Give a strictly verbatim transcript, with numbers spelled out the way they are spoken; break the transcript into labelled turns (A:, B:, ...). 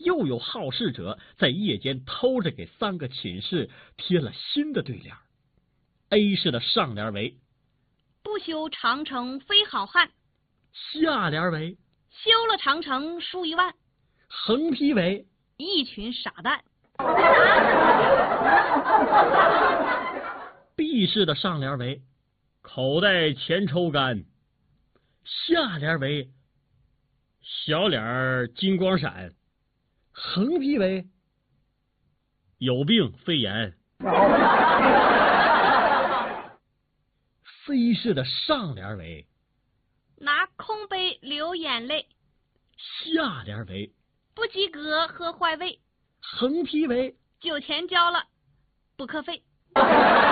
A: 又有好事者在夜间偷着给三个寝室贴了新的对联。A 市的上联为
B: 不修长城非好汉，
A: 下联为
B: 修了长城输一万，
A: 横批为
B: 一群傻蛋。
A: B 市的上联为口袋钱抽干，下联为小脸儿金光闪，横批为有病肺炎。C 市的上联为
B: 拿空杯流眼泪，
A: 下联为
B: 不及格喝坏胃，
A: 横批为
B: 酒钱交了补课费。